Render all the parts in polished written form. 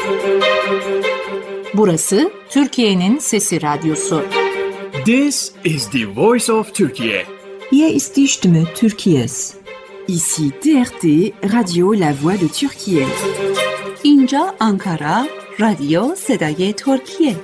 Burası Türkiye'nin Sesi Radyosu. This is the voice of Turkey. Hier ist die Stimme Türkiye's. Ici TRT, Radio La Voix de Türkiye. اینجا آنکارا، رادیو صدای ترکیه.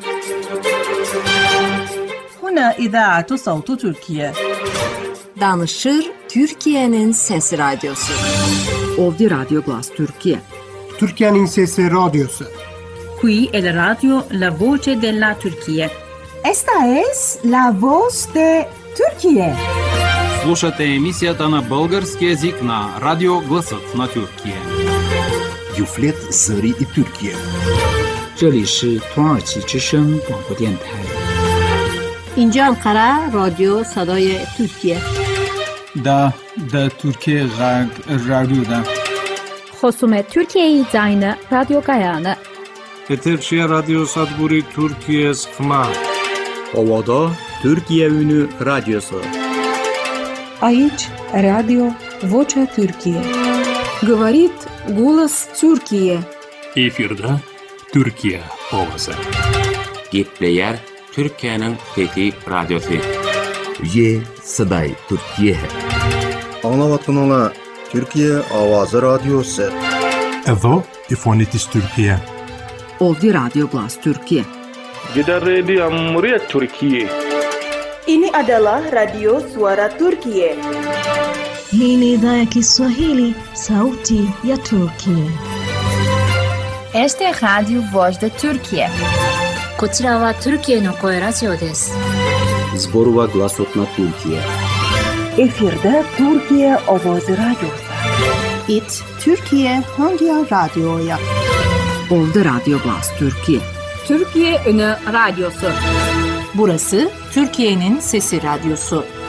هنا إذاعة صوت تركيا. Danışır Türkiye'nin Sesi Radyosu. Ovdje Radio Glas Türkiye. Türkiye'nin Sesi Radyosu. Qui è la radio La Voce della Turchia. Esta es la voz de Türkiye. Слушате емисията на български език на Радио Гласът на Türkiye. Юфлет Зари и Türkiye. 这里是土耳其之声广播电台。 اینجا انقره رادیو صدای ترکیه. دا Türkiye Radyo'da. خصومت Türkiye زاین رادیو گایانه. Eterşehir Radyo Sadburi Türkiye Sıkma. Ovada Türkiye Ünü Radyosu. Aici Radio Vocea Türkiye. Говорит голос Türkiye. Efirde Türkiye Ovası. Gepleyer Türkiye'nin Fethi Radyosu. Ye Saday Türkiye. Anlavatınala Türkiye Avazı Radyosu. Evo İfonitis Türkiye. Ovdje Radio Glas Türkiye. Gider Radio Cumhuriyet Türkiye. Ini adalah Radio Suara Turkiye. Hii ni idhaa ya Kiswahili, sauti ya Turkiye. Este es Radio Voz de Türkiye. こちらはTürkiyeの声ラジオです。 Zborova Glasot na Türkiye. Efirde Türkiye Ovazı Radyosu. İt Türkiye Hangi Radyo'ya? Ovdje Radio Glas Türkiye. Türkiye Ünü Radyosu. Burası Türkiye'nin Sesi Radyosu.